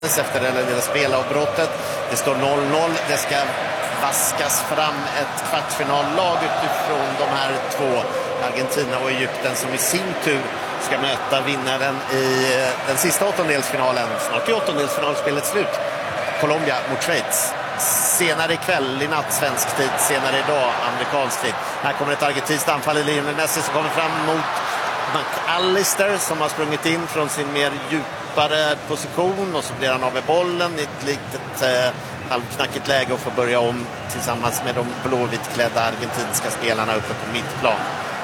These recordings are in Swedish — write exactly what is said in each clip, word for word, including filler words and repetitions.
efter det lilla spelavbrottet. Det står noll noll. Det ska vaskas fram ett kvartsfinallag utifrån de här två, Argentina och Egypten, som i sin tur ska möta vinnaren i den sista åttondelsfinalen. Snart är åttondelsfinalspelet slut. Colombia mot Schweiz. Senare ikväll, i natt svensk tid, senare idag amerikansk tid. Här kommer ett argentinskt anfall i Lionel Messi som kommer fram mot McAllister som har sprungit in från sin mer djupare position, och så blir han av med bollen i ett litet eh, halvknackigt läge och får börja om tillsammans med de blåvitklädda argentinska spelarna uppe på mittplan.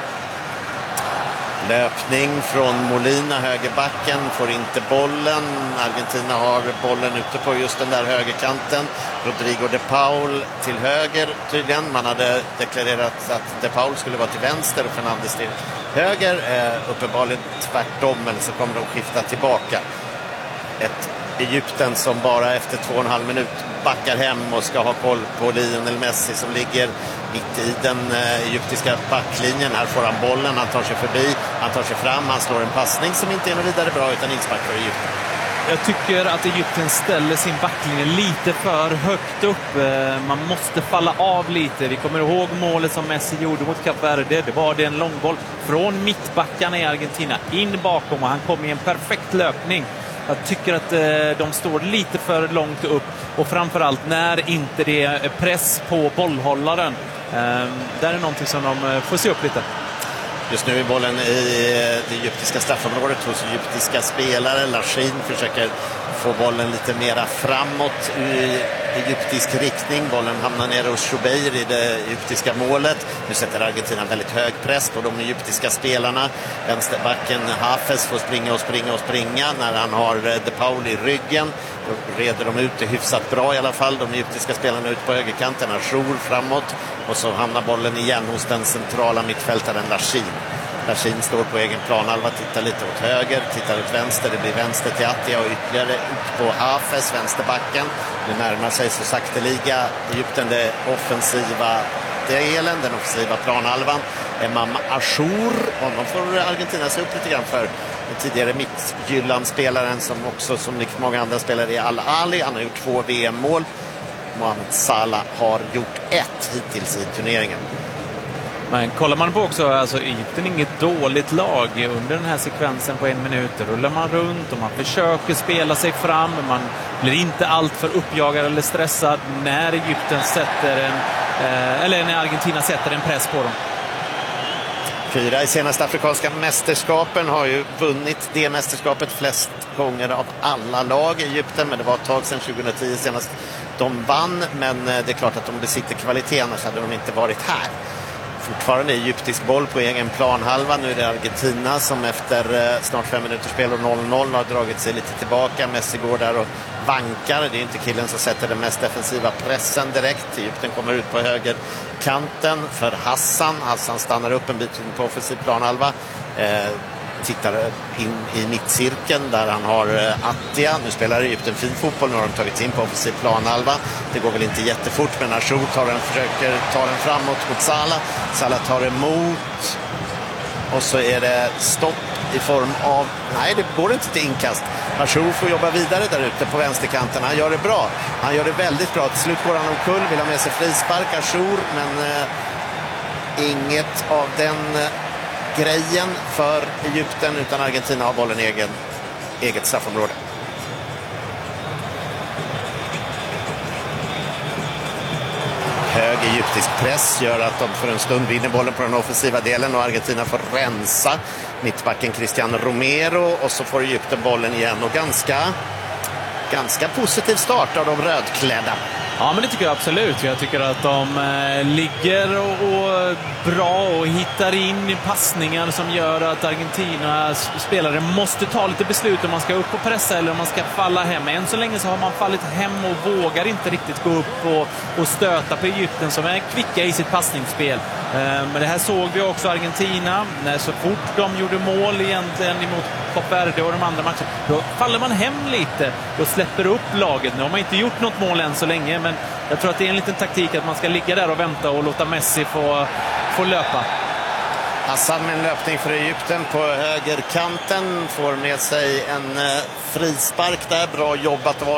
Löpning från Molina, högerbacken, får inte bollen. Argentina har bollen ute på just den där högerkanten. Rodrigo de Paul till höger tydligen. Man hade deklarerat att de Paul skulle vara till vänster och Fernandes till höger. Eh, uppenbarligen tvärtom, eller så kommer de skifta tillbaka. Ett Egypten som bara efter två och en halv minut backar hem och ska ha koll på Lionel Messi som ligger mitt i den eh, egyptiska backlinjen. Här får han bollen, han tar sig förbi, han tar sig fram, han slår en passning som inte är något vidare bra utan inspark för Egypten. Jag tycker att Egypten ställer sin backlinje lite för högt upp. Man måste falla av lite. Vi kommer ihåg målet som Messi gjorde mot Kap Verde. Det var det en långboll från mittbackarna i Argentina in bakom, och han kom i en perfekt löpning. Jag tycker att de står lite för långt upp, och framförallt när inte det är press på bollhållaren. Där är någonting som de får se upp lite. Just nu är bollen i det egyptiska straffområdet hos egyptiska spelare. Lachin försöker få bollen lite mera framåt i egyptisk riktning. Bollen hamnar nere hos Shubeir i det egyptiska målet. Nu sätter Argentina väldigt hög press på de egyptiska spelarna. Vänsterbacken Hafez får springa och springa och springa när han har de Paul i ryggen. Då reder de ut det hyfsat bra i alla fall. De egyptiska spelarna ut på högerkanten. Achour framåt. Och så hamnar bollen igen hos den centrala mittfältaren Lachin. Lachin står på egen planhalva, tittar lite åt höger, tittar åt vänster. Det blir vänster till Attia och ytterligare ut på Hafez, vänsterbacken. Nu närmar sig så sakteliga Egypten det offensiva delen, den offensiva planhalvan. Emam Achour, honom får Argentina se upp lite grann för. Den tidigare mittgyllan-spelaren som också, som likt många andra spelare, i Al-Ali. Han har gjort två V M-mål. Mohamed Salah har gjort ett hittills i turneringen. Men kollar man på också, alltså Egypten är inget dåligt lag under den här sekvensen på en minut. Rullar man runt och man försöker spela sig fram. Man blir inte allt för uppjagad eller stressad när Egypten sätter en, eh, eller när Argentina sätter en press på dem. Fyra i senaste afrikanska mästerskapen, har ju vunnit det mästerskapet flest gånger av alla lag i Egypten, men det var ett tag sedan tjugohundratio senast de vann, men det är klart att de besitter kvalitet, annars hade de inte varit här. Fortfarande egyptisk boll på egen planhalva. Nu är det Argentina som efter eh, snart fem minuters spel och noll noll har dragit sig lite tillbaka. Messi går där och vankar. Det är inte killen som sätter den mest defensiva pressen direkt. Egypten kommer ut på högerkanten för Hassan. Hassan stannar upp en bit på offensiv planhalva. Eh, tittar in i mittcirkeln där han har Attia. Nu spelar Egypten fin fotboll. Nu har de tagit in på offensiv planhalva. Det går väl inte jättefort, men Achour tar den, försöker ta den framåt mot Salah. Salah tar emot. Och så är det stopp i form av... Nej, det går inte till inkast. Achour får jobba vidare där ute på vänsterkanten. Han gör det bra. Han gör det väldigt bra. Till slut går han omkull. Vill ha med sig frispark, Achour. Men eh, inget av den... Eh, grejen för Egypten, utan Argentina har bollen i egen, eget straffområde. Hög egyptisk press gör att de för en stund vinner bollen på den offensiva delen, och Argentina får rensa mittbacken Cristiano Romero, och så får Egypten bollen igen, och ganska ganska positiv start av de rödklädda. Ja, men det tycker jag absolut. Jag tycker att de eh, ligger och, och bra och hittar in i passningar som gör att Argentina spelare måste ta lite beslut om man ska upp och pressa eller om man ska falla hem. Än så länge så har man fallit hem och vågar inte riktigt gå upp och, och stöta på Egypten som är kvicka i sitt passningsspel. Eh, men det här såg vi också Argentina. När så fort de gjorde mål egentligen emot Kap Verde och de andra matcherna, då faller man hem lite och släpper upp laget. Nu har man inte gjort något mål än så länge, men jag tror att det är en liten taktik att man ska ligga där och vänta och låta Messi få, få löpa. Hassan med en löpning för Egypten på högerkanten får med sig en frispark där. Bra jobbat av